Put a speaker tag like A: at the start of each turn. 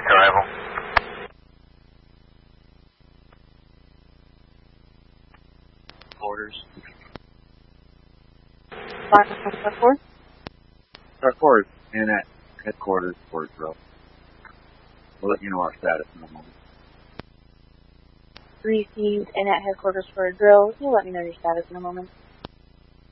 A: Arrival.
B: Quarters.
C: Quarters and at headquarters for drill. We'll let you know our status in a moment.
D: Received and at headquarters for a drill. You'll let me know your status in a moment.